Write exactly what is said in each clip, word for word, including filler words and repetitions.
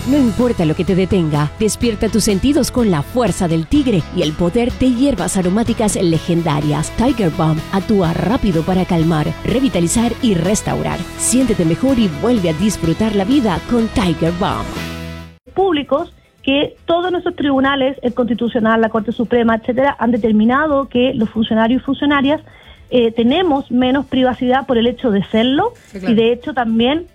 No importa lo que te detenga, despierta tus sentidos con la fuerza del tigre y el poder de hierbas aromáticas legendarias. Tiger Balm actúa rápido para calmar, revitalizar y restaurar. Siéntete mejor y vuelve a disfrutar la vida con Tiger Balm. Públicos que todos nuestros tribunales, el Constitucional, la Corte Suprema, etcétera, han determinado que los funcionarios y funcionarias eh, tenemos menos privacidad por el hecho de serlo, sí, claro. Y de hecho también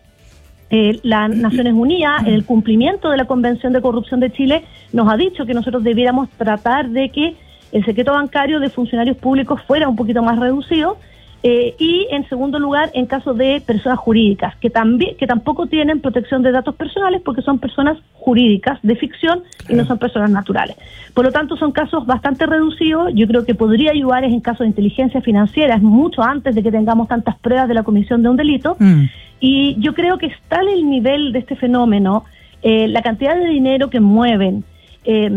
Eh, las Naciones Unidas, en el cumplimiento de la Convención de Corrupción de Chile, nos ha dicho que nosotros debiéramos tratar de que el secreto bancario de funcionarios públicos fuera un poquito más reducido, eh, y en segundo lugar, en caso de personas jurídicas, que también que tampoco tienen protección de datos personales porque son personas jurídicas de ficción, claro, y no son personas naturales. Por lo tanto, son casos bastante reducidos. Yo creo que podría ayudar en casos de inteligencia financiera, es mucho antes de que tengamos tantas pruebas de la comisión de un delito. Mm. Y yo creo que está en el nivel de este fenómeno, eh, la cantidad de dinero que mueven eh,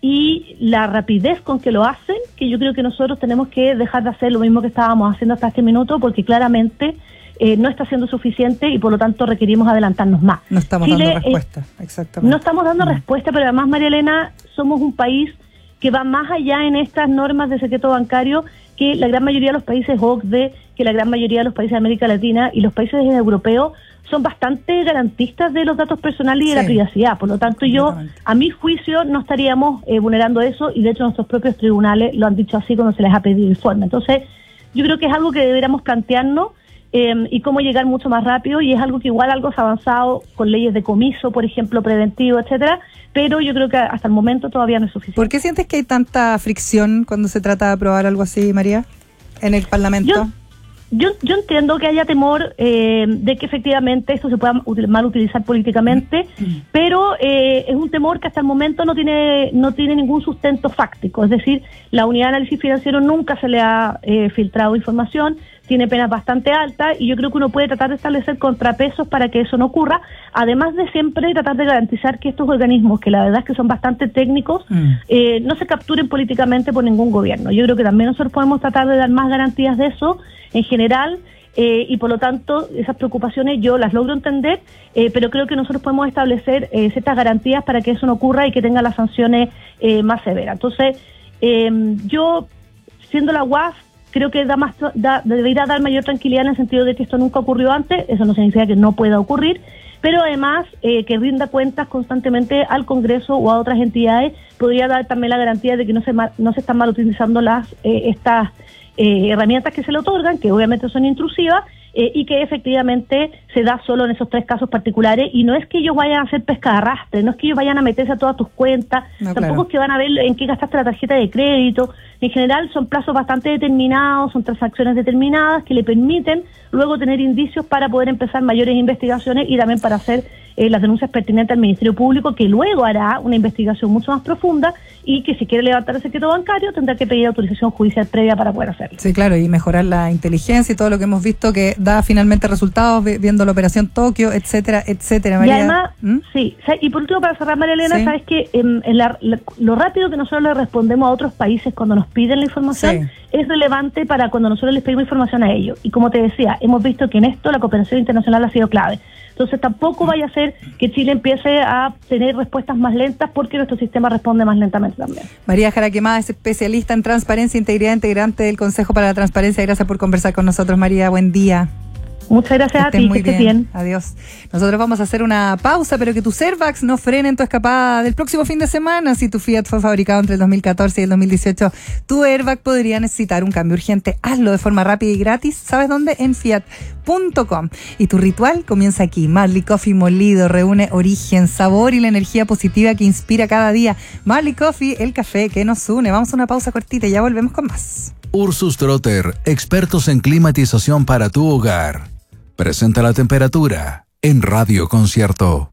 y la rapidez con que lo hacen, que yo creo que nosotros tenemos que dejar de hacer lo mismo que estábamos haciendo hasta este minuto, porque claramente eh, no está siendo suficiente y por lo tanto requerimos adelantarnos más. No estamos Chile, dando respuesta, eh, exactamente. No estamos dando mm. respuesta, pero además, María Elena, somos un país que va más allá en estas normas de secreto bancario que la gran mayoría de los países O C D E, que la gran mayoría de los países de América Latina y los países europeos son bastante garantistas de los datos personales y de sí, la privacidad. Por lo tanto, yo, a mi juicio, no estaríamos eh, vulnerando eso, y de hecho nuestros propios tribunales lo han dicho así cuando se les ha pedido informe. Entonces, yo creo que es algo que deberíamos plantearnos eh, y cómo llegar mucho más rápido, y es algo que igual algo se ha avanzado con leyes de comiso, por ejemplo, preventivo, etcétera, pero yo creo que hasta el momento todavía no es suficiente. ¿Por qué sientes que hay tanta fricción cuando se trata de aprobar algo así, María, en el Parlamento? Yo, yo, yo entiendo que haya temor eh, de que efectivamente esto se pueda util, mal utilizar políticamente, mm. pero eh, es un temor que hasta el momento no tiene no tiene ningún sustento fáctico. Es decir, la Unidad de Análisis Financiero nunca se le ha eh, filtrado información, tiene penas bastante altas, y yo creo que uno puede tratar de establecer contrapesos para que eso no ocurra, además de siempre tratar de garantizar que estos organismos, que la verdad es que son bastante técnicos, mm. eh, no se capturen políticamente por ningún gobierno. Yo creo que también nosotros podemos tratar de dar más garantías de eso en general, eh, y por lo tanto esas preocupaciones yo las logro entender, eh, pero creo que nosotros podemos establecer eh, ciertas garantías para que eso no ocurra y que tenga las sanciones eh, más severas. Entonces, eh, yo, siendo la U A F, creo que da más, da, debería dar mayor tranquilidad en el sentido de que esto nunca ocurrió antes. Eso no significa que no pueda ocurrir, pero además eh, que rinda cuentas constantemente al Congreso o a otras entidades, podría dar también la garantía de que no se ma, no se están mal utilizando las eh, estas eh, herramientas que se le otorgan, que obviamente son intrusivas, eh, y que efectivamente se da solo en esos tres casos particulares, y no es que ellos vayan a hacer pesca de arrastre, no es que ellos vayan a meterse a todas tus cuentas, no, tampoco claro. es que van a ver en qué gastaste la tarjeta de crédito. En general son plazos bastante determinados, son transacciones determinadas que le permiten luego tener indicios para poder empezar mayores investigaciones y también para hacer eh, las denuncias pertinentes al Ministerio Público, que luego hará una investigación mucho más profunda, y que si quiere levantar el secreto bancario tendrá que pedir autorización judicial previa para poder hacerlo. Sí, claro, y mejorar la inteligencia y todo lo que hemos visto que da finalmente resultados, viendo la operación Tokio, etcétera, etcétera. María. Y además, ¿Mm? sí, y por último, para cerrar, María Elena, ¿sí? sabes que en, en la, la, lo rápido que nosotros le respondemos a otros países cuando nos piden la información sí. es relevante para cuando nosotros les pedimos información a ellos. Y como te decía, hemos visto que en esto la cooperación internacional ha sido clave. Entonces tampoco vaya a ser que Chile empiece a tener respuestas más lentas, porque nuestro sistema responde más lentamente también. María Jara Quemada es especialista en transparencia e integridad, integrante del Consejo para la Transparencia. Gracias por conversar con nosotros, María. Buen día. Muchas gracias a ti, que estés bien. Adiós. Nosotros vamos a hacer una pausa, pero que tus airbags no frenen tu escapada del próximo fin de semana. Si tu Fiat fue fabricado entre el dos mil catorce y el dos mil dieciocho, tu airbag podría necesitar un cambio urgente. Hazlo de forma rápida y gratis. ¿Sabes dónde? En fiat punto com. Y tu ritual comienza aquí. Marley Coffee molido reúne origen, sabor y la energía positiva que inspira cada día. Marley Coffee, el café que nos une. Vamos a una pausa cortita y ya volvemos con más. Ursus Trotter, expertos en climatización para tu hogar. Presenta la temperatura en Radio Concierto.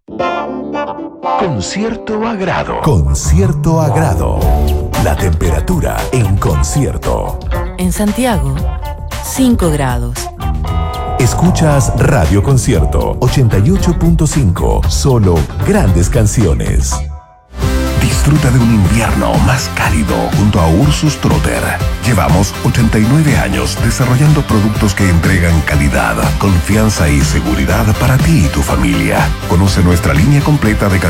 Con cierto agrado. Con cierto agrado. La temperatura en Concierto. En Santiago, cinco grados. Escuchas Radio Concierto ochenta y ocho punto cinco. Solo grandes canciones. Disfruta de un invierno más cálido junto a Ursus Trotter. Llevamos ochenta y nueve años desarrollando productos que entregan calidad, confianza y seguridad para ti y tu familia. Conoce nuestra línea completa de